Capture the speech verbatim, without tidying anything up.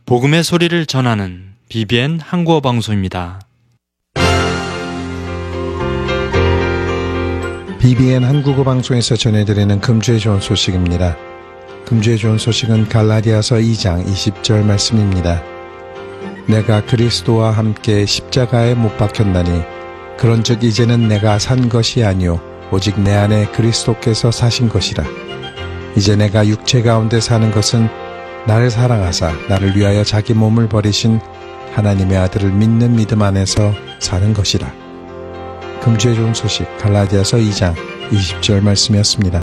복음의 소리를 전하는 비비엔 한국어 방송입니다. 비비엔 한국어 방송에서 전해드리는 금주의 좋은 소식입니다. 금주의 좋은 소식은 갈라디아서 이 장 이십 절 말씀입니다. 내가 그리스도와 함께 십자가에 못 박혔나니 그런즉 이제는 내가 산 것이 아니요 오직 내 안에 그리스도께서 사신 것이라. 이제 내가 육체 가운데 사는 것은 나를 사랑하사 나를 위하여 자기 몸을 버리신 하나님의 아들을 믿는 믿음 안에서 사는 것이라. 금주의 좋은 소식 갈라디아서 이 장 이십 절 말씀이었습니다.